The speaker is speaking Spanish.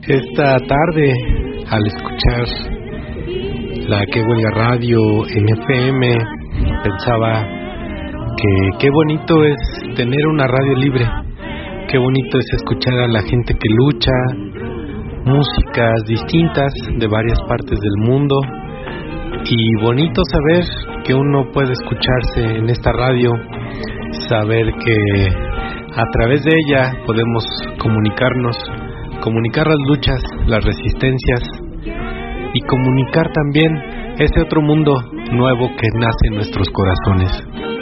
Esta tarde, al escuchar la Que Huelga Radio en FM, pensaba que qué bonito es tener una radio libre, qué bonito es escuchar a la gente que lucha, músicas distintas de varias partes del mundo, y bonito saber que uno puede escucharse en esta radio, saber que a través de ella podemos comunicar las luchas, las resistencias, y comunicar también ese otro mundo nuevo que nace en nuestros corazones.